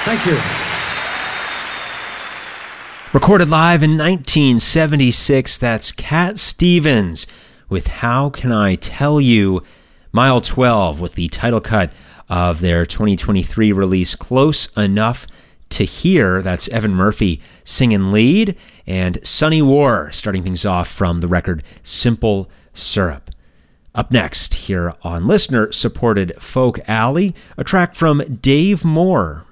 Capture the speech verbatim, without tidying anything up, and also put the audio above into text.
Thank you. Recorded live in nineteen seventy-six, that's Cat Stevens with How Can I Tell You? Mile twelve with the title cut of their twenty twenty-three release Close Enough to Hear. That's Evan Murphy singing lead, and Sunny War starting things off from the record Simple Syrup. Up next here on listener-supported Folk Alley, a track from Dave Moore